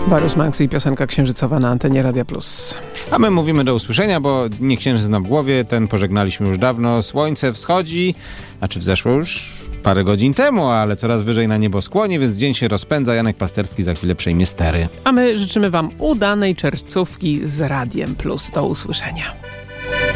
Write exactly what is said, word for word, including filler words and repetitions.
Mariusz Manksi i piosenka księżycowa na antenie Radia Plus. A my mówimy do usłyszenia, bo nie księżyc na głowie, ten pożegnaliśmy już dawno. Słońce wschodzi, a czy wzeszło już parę godzin temu, ale coraz wyżej na nieboskłonie, więc dzień się rozpędza. Janek Pasterski za chwilę przejmie stery. A my życzymy wam udanej czerwcówki z Radiem Plus. Do usłyszenia.